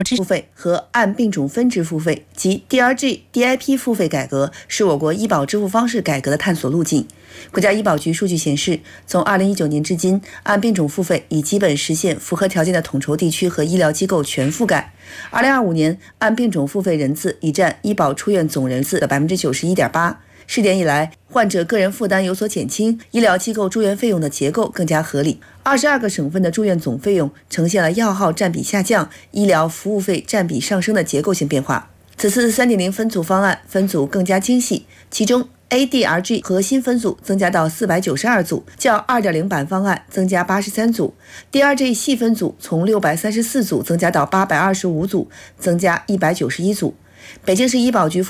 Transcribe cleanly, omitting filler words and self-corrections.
付费和按病种分支付费及 DRG、DIP 付费改革是我国医保支付方式改革的探索路径。国家医保局数据显示，从2019年至今，按病种付费已基本实现符合条件的统筹地区和医疗机构全覆盖。2025年，按病种付费人次已占医保出院总人次的 91.8%。试点以来，患者个人负担有所减轻，医疗机构住院费用的结构更加合理。22个省份的住院总费用呈现了药号占比下降、医疗服务费占比上升的结构性变化。此次 3.0 分组方案分组更加精细，其中 ADRG 核心分组增加到492组，较 2.0 版方案增加83组。DRG 细分组从634组增加到825组，增加191组。北京市医保局副